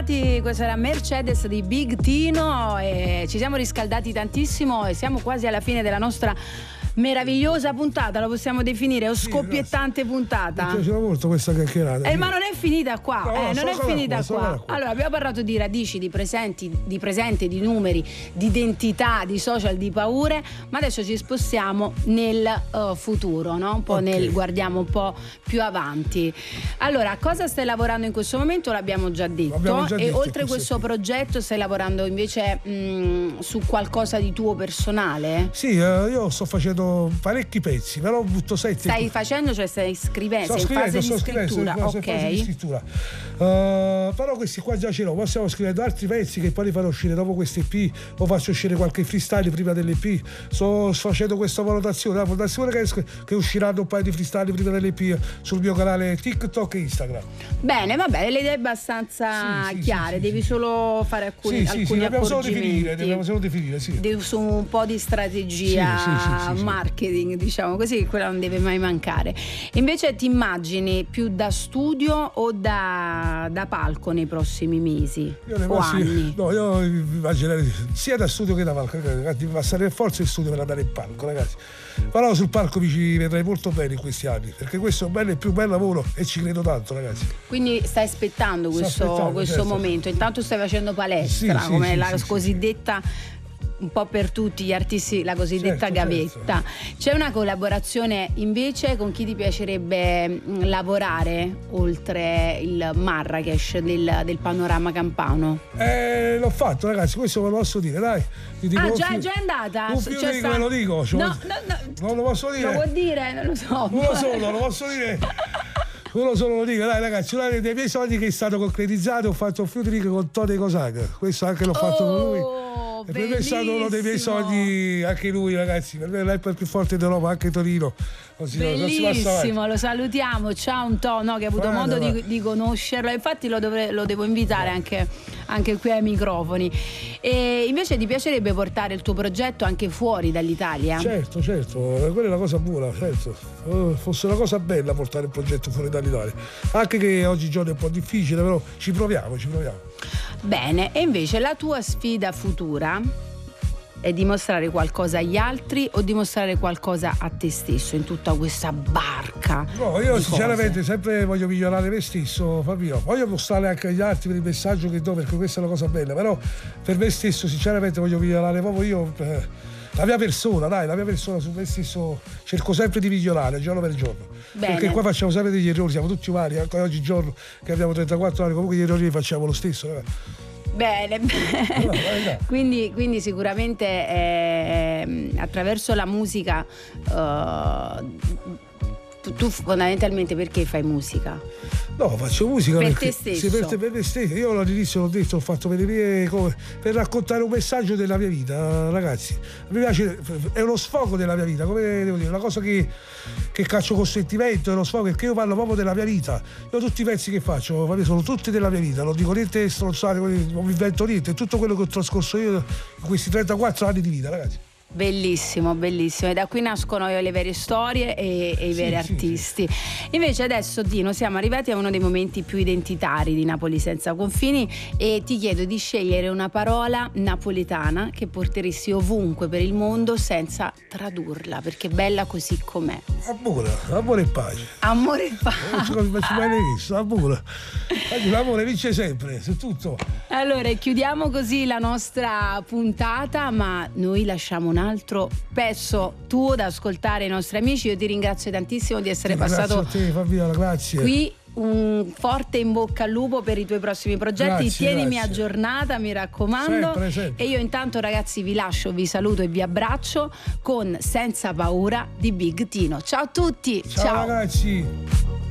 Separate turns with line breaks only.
tornati, questa era Mercedes di Big Tino e ci siamo riscaldati tantissimo e siamo quasi alla fine della nostra meravigliosa puntata, lo possiamo definire, o scoppiettante puntata.
Mi piaceva molto questa chiacchierata.
Ma non è finita qua, non è finita qua. Allora, abbiamo parlato di radici, di presente, di numeri, di identità, di social, di paure, ma adesso ci spostiamo nel futuro, no? Un po' guardiamo un po' più avanti. Allora, cosa stai lavorando in questo momento? L'abbiamo già detto. E oltre questo progetto stai lavorando invece su qualcosa di tuo personale?
Sì, io sto facendo parecchi pezzi, però butto 7.
Stai facendo, cioè stai scrivendo? Sei in fase di scrittura? Ok.
Però questi qua già ce l'ho. Poi stiamo scrivendo altri pezzi che poi li farò uscire dopo queste EP, o faccio uscire qualche freestyle prima dell'EP. Sto facendo questa valutazione, la valutazione che usciranno un paio di freestyle prima dell'EP sul mio canale TikTok e Instagram.
Bene, vabbè, le idee abbastanza chiare, devi solo fare alcuni accorgimenti.
Dobbiamo solo definire,
su un po' di strategia, marketing, diciamo così, quella non deve mai mancare. Invece ti immagini più da studio o da palco nei prossimi mesi o anni?
No, io immaginerei sia da studio che da palco, ragazzi, passare per forza in studio per andare in palco, ragazzi. Però sul palco mi ci vedrei molto bene in questi anni, perché questo è un bello e più bel lavoro e ci credo tanto, ragazzi.
Quindi stai aspettando questo momento. Intanto stai facendo palestra, come la cosiddetta, un po' per tutti gli artisti, la cosiddetta gavetta. C'è una collaborazione invece con chi ti piacerebbe lavorare oltre il Marrakesh del panorama campano?
L'ho fatto, ragazzi, questo ve lo posso dire, dai.
Già è andata?
Ve lo dico.
No.
Non lo posso dire.
Lo vuol dire? Non lo so.
Non lo posso dire. Uno solo lo dico, dai ragazzi, uno dei miei sogni che è stato concretizzato, ho fatto un featuring con Tony Kosak, questo anche l'ho fatto con lui. E per me è stato uno dei miei sogni, anche lui, ragazzi, per me è l'hyper più forte d'Europa, anche Torino.
Bellissimo, lo salutiamo. Ciao Antonio, che ha avuto modo di conoscerlo, infatti lo devo invitare anche qui ai microfoni. E invece ti piacerebbe portare il tuo progetto anche fuori dall'Italia?
Certo, quella è una cosa buona, certo. Fosse una cosa bella portare il progetto fuori dall'Italia, anche che oggigiorno è un po' difficile, però ci proviamo.
Bene, e invece la tua sfida futura è dimostrare qualcosa agli altri o dimostrare qualcosa a te stesso in tutta questa barca?
No, io sinceramente sempre voglio migliorare me stesso, Fabio. Voglio mostrare anche agli altri per il messaggio che do, perché questa è una cosa bella, però per me stesso sinceramente voglio migliorare proprio io, la mia persona su me stesso cerco sempre di migliorare giorno per giorno. Bene. Perché qua facciamo sempre degli errori, siamo tutti umani, anche oggigiorno che abbiamo 34 anni, comunque gli errori li facciamo lo stesso, ragazzi.
Bene. Quindi sicuramente attraverso la musica tu fondamentalmente perché fai musica?
No, faccio musica
per te stesso.
Per me stesso. Io all'inizio l'ho detto, ho fatto per le mie per raccontare un messaggio della mia vita, ragazzi. Mi piace, è uno sfogo della mia vita, come devo dire, una cosa che caccio con sentimento, è uno sfogo, perché io parlo proprio della mia vita. Io tutti i pezzi che faccio sono tutti della mia vita, non dico niente stronzate, non mi invento niente, è tutto quello che ho trascorso io in questi 34 anni di vita, ragazzi.
Bellissimo, e da qui nascono le vere storie e i veri artisti. Invece adesso Tino, siamo arrivati a uno dei momenti più identitari di Napoli senza confini e ti chiedo di scegliere una parola napoletana che porteresti ovunque per il mondo senza tradurla, perché è bella così com'è.
Amore e pace.
Amore e pace.
Non ci mai visto, amore. L'amore vince sempre, su tutto.
Allora, chiudiamo così la nostra puntata, ma noi lasciamo un altro pezzo tuo da ascoltare ai nostri amici. Io ti ringrazio tantissimo di essere passato
a te, Fabiola, grazie.
Qui un forte in bocca al lupo per i tuoi prossimi progetti. Tienimi aggiornata, mi raccomando. Sempre. E io intanto, ragazzi, vi lascio, vi saluto e vi abbraccio con Senza paura di Big Tino. Ciao a tutti.
Ciao. Ragazzi.